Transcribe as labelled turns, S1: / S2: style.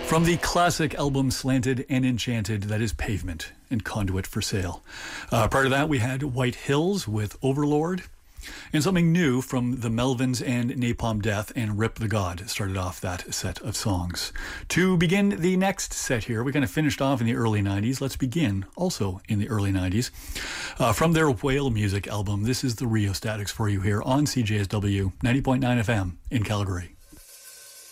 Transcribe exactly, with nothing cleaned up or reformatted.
S1: From the classic album Slanted and Enchanted, that is Pavement and Conduit for Sale. Uh, prior to that, we had White Hills with Overlord. And something new from the Melvins and Napalm Death and Rip the God started off that set of songs. To begin the next set here, we kind of finished off in the early nineties. Let's begin also in the early nineties. Uh, from their Whale Music album, this is the Rheostatics for you here on C J S W ninety point nine F M in Calgary.